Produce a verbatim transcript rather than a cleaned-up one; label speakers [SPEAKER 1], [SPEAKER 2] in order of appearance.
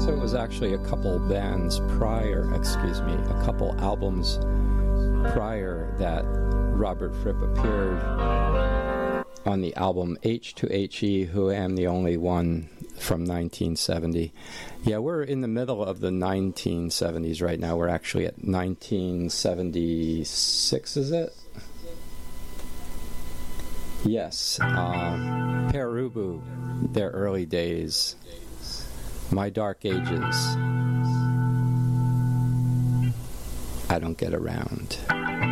[SPEAKER 1] So it was actually a couple bands prior, excuse me, a couple albums prior that Robert Fripp appeared on the album H to H E, Who Am the Only One, from nineteen seventy. Yeah, we're in the middle of the nineteen seventies right now. We're actually at nineteen seventy-six, is it? Yes. Uh, Pere Ubu, their early days. My Dark Ages. I Don't Get Around.